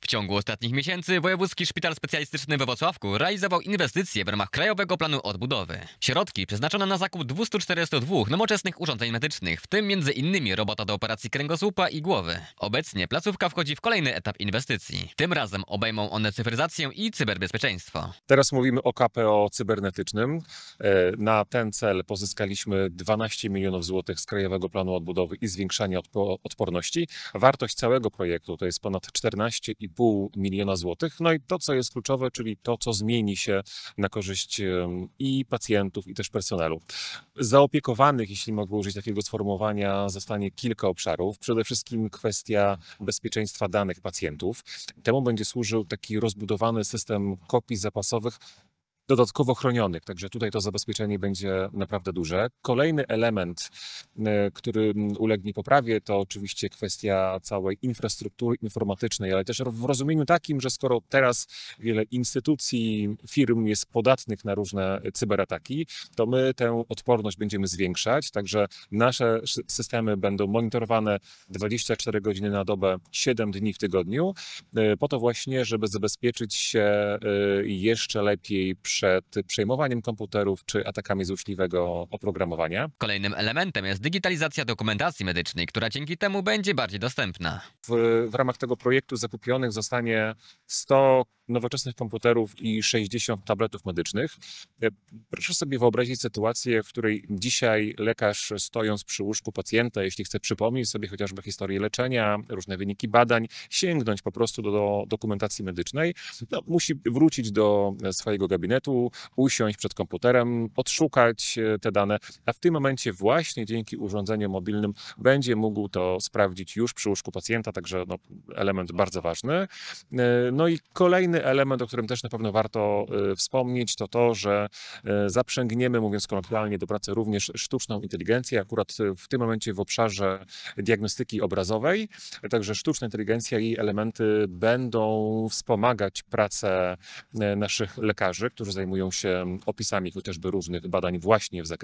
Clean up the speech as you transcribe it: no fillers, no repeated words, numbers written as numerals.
ciągu ostatnich miesięcy Wojewódzki Szpital Specjalistyczny we Włocławku realizował inwestycje w ramach Krajowego Planu Odbudowy. Środki przeznaczono na zakup 242 nowoczesnych urządzeń medycznych, w tym m.in. robota do operacji kręgosłupa i głowy. Obecnie placówka wchodzi w kolejny etap inwestycji. Tym razem obejmą one cyfryzację i cyberbezpieczeństwo. Teraz mówimy o KPO cybernetycznym. Na ten cel pozyskaliśmy 12 milionów złotych z Krajowego Planu Odbudowy i zwiększania odporności. Wartość całego projektu to jest ponad 14,5 miliona złotych. No i to, co jest kluczowe, czyli to, co zmieni się na korzyść i pacjentów, i też personelu. Zaopiekowanych, jeśli mogę użyć takiego sformułowania, zostanie kilka obszarów. Przede wszystkim kwestia bezpieczeństwa danych pacjentów. Temu będzie służył taki rozbudowany system kopii zapasowych, dodatkowo chronionych, także tutaj to zabezpieczenie będzie naprawdę duże. Kolejny element, który ulegnie poprawie, to oczywiście kwestia całej infrastruktury informatycznej, ale też w rozumieniu takim, że skoro teraz wiele instytucji, firm jest podatnych na różne cyberataki, to my tę odporność będziemy zwiększać, także nasze systemy będą monitorowane 24 godziny na dobę, 7 dni w tygodniu, po to właśnie, żeby zabezpieczyć się jeszcze lepiej przed przejmowaniem komputerów czy atakami złośliwego oprogramowania. Kolejnym elementem jest digitalizacja dokumentacji medycznej, która dzięki temu będzie bardziej dostępna. W ramach tego projektu zakupionych zostanie 100 nowoczesnych komputerów i 60 tabletów medycznych. Proszę sobie wyobrazić sytuację, w której dzisiaj lekarz, stojąc przy łóżku pacjenta, jeśli chce przypomnieć sobie chociażby historię leczenia, różne wyniki badań, sięgnąć po prostu do dokumentacji medycznej, musi wrócić do swojego gabinetu, usiąść przed komputerem, odszukać te dane, a w tym momencie właśnie dzięki urządzeniom mobilnym będzie mógł to sprawdzić już przy łóżku pacjenta, także element bardzo ważny. No i kolejny element, o którym też na pewno warto wspomnieć, to to, że zaprzęgniemy, mówiąc kolokwialnie, do pracy również sztuczną inteligencję, akurat w tym momencie w obszarze diagnostyki obrazowej, także sztuczna inteligencja i elementy będą wspomagać pracę naszych lekarzy, którzy zajmują się opisami chociażby różnych badań właśnie w zakresie